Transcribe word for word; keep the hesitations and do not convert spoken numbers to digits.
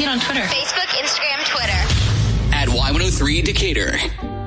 on Twitter? Facebook, Instagram, Twitter. At Y one oh three Decatur.